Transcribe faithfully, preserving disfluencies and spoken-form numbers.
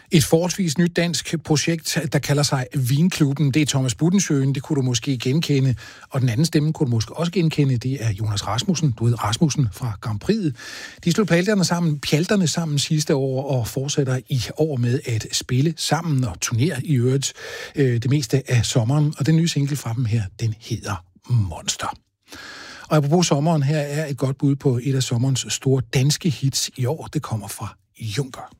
Et forholdsvis nyt dansk projekt, der kalder sig Vinklubben. Det er Thomas Buttensøen, det kunne du måske genkende. Og den anden stemme kunne du måske også genkende, det er Jonas Rasmussen. Du ved Rasmussen fra Grand Prix. De slog pjalterne sammen, pjalterne sammen sidste år og fortsætter i år med at spille sammen og turnere i øvrigt øh, det meste af sommeren. Og den nye single fra dem her, den hedder Monster. Og apropos sommeren, her er et godt bud på et af sommerens store danske hits i år. Det kommer fra Junker.